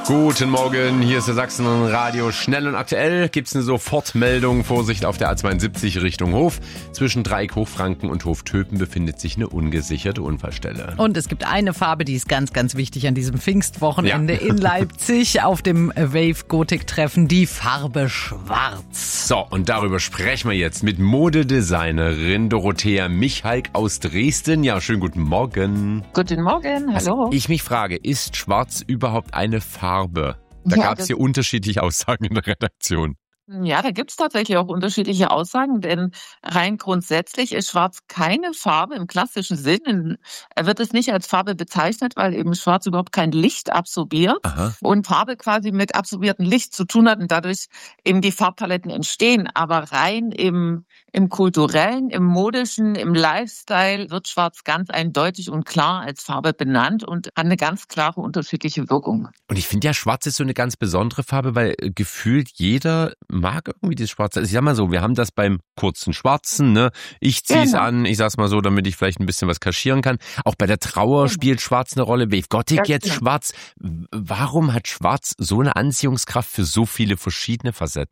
Guten Morgen, hier ist der Sachsenradio. Schnell und aktuell gibt's eine Sofortmeldung. Vorsicht auf der A72 Richtung Hof. Zwischen Dreieck Hochfranken und Hoftöpen befindet sich eine ungesicherte Unfallstelle. Und es gibt eine Farbe, die ist ganz, ganz wichtig an diesem Pfingstwochenende in Leipzig auf dem Wave Gothic Treffen, die Farbe Schwarz. So, und darüber sprechen wir jetzt mit Modedesignerin Dorothea Michalk aus Dresden. Ja, schönen guten Morgen. Guten Morgen, hallo. Also ich mich frage, ist Schwarz überhaupt eine Farbe? Da gab es hier unterschiedliche Aussagen in der Redaktion. Ja, da gibt's tatsächlich auch unterschiedliche Aussagen, denn rein grundsätzlich ist Schwarz keine Farbe im klassischen Sinn. Er wird es nicht als Farbe bezeichnet, weil eben Schwarz überhaupt kein Licht absorbiert und Farbe quasi mit absorbiertem Licht zu tun hat und dadurch eben die Farbpaletten entstehen. Aber rein im kulturellen, im modischen, im Lifestyle wird Schwarz ganz eindeutig und klar als Farbe benannt und hat eine ganz klare unterschiedliche Wirkung. Und ich finde ja, Schwarz ist so eine ganz besondere Farbe, weil gefühlt jeder mag irgendwie das Schwarze. Also ich sag mal so, wir haben das beim kurzen Schwarzen, ne? Ich zieh's an, ich sag's mal so, damit ich vielleicht ein bisschen was kaschieren kann. Auch bei der Trauer spielt Schwarz eine Rolle. Wave Gothic jetzt Schwarz. Warum hat Schwarz so eine Anziehungskraft für so viele verschiedene Facetten?